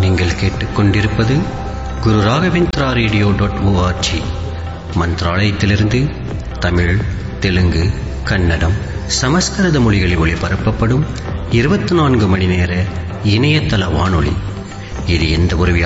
நீங்கள் கேட்டுக்கொண்டிருப்பது குரு Raghavendra radio dot O R G மந்த்ராலயத்திலிருந்து தமிழ் தெலுங்கு கன்னடம் சமஸ்கிருத மொழிகளில் ஒளிபரப்பப்படும் 24 மணி நேர இணையதள வானொலி. இது எந்த ஒரு